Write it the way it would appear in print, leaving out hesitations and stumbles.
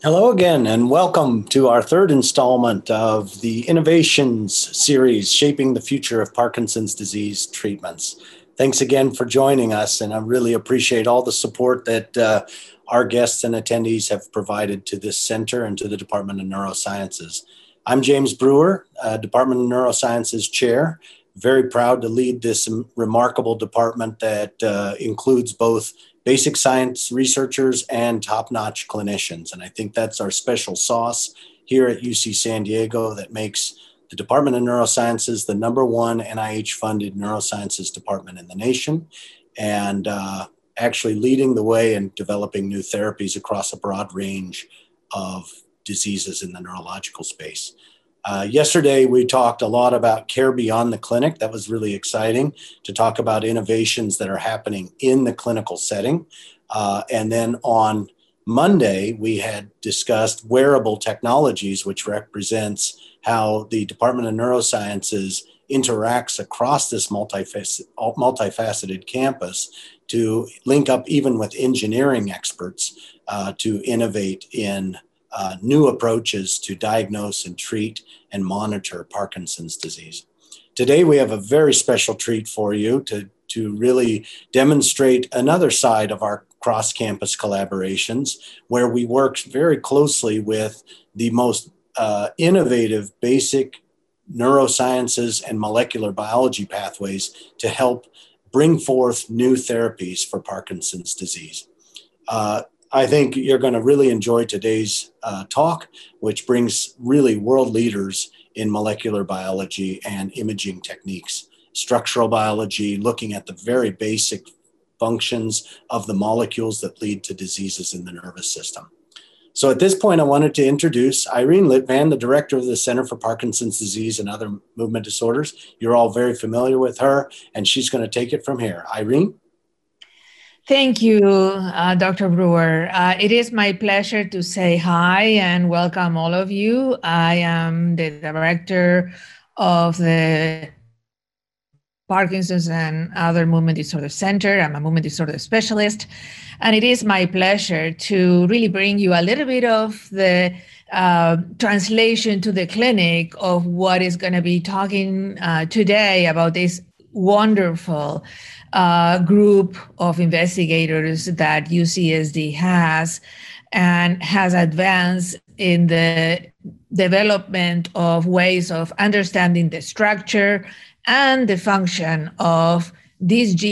Hello again, and welcome to our third installment of the Innovations series, Shaping the Future of Parkinson's Disease Treatments. Thanks again for joining us, and I really appreciate all the support that our guests and attendees have provided to this center and to the Department of Neurosciences. I'm James Brewer, Department of Neurosciences Chair. Very proud to lead this remarkable department that includes both basic science researchers and top-notch clinicians. And I think that's our special sauce here at UC San Diego that makes the Department of Neurosciences the #1 NIH-funded neurosciences department in the nation, and actually leading the way in developing new therapies across a broad range of diseases in the neurological space. Yesterday, we talked a lot about care beyond the clinic. That was really exciting to talk about innovations that are happening in the clinical setting. And then on Monday, we had discussed wearable technologies, which represents how the Department of Neurosciences interacts across this multifaceted campus to link up even with engineering experts to innovate in new approaches to diagnose and treat and monitor Parkinson's disease. Today, we have a very special treat for you to really demonstrate another side of our cross-campus collaborations, where we work very closely with the most innovative basic neurosciences and molecular biology pathways to help bring forth new therapies for Parkinson's disease. I think you're going to really enjoy today's talk, which brings really world leaders in molecular biology and imaging techniques, structural biology, looking at the very basic functions of the molecules that lead to diseases in the nervous system. So at this point, I wanted to introduce Irene Litvan, the director of the Center for Parkinson's Disease and Other Movement Disorders. You're all very familiar with her, and she's going to take it from here. Irene? Thank you, Dr. Brewer. It is my pleasure to say hi and welcome all of you. I am the director of the Parkinson's and Other Movement Disorder Center. I'm a movement disorder specialist, and it is my pleasure to really bring you a little bit of the translation to the clinic of what is going to be talking today about this wonderful group of investigators that UCSD has and has advanced in the development of ways of understanding the structure and the function of these genes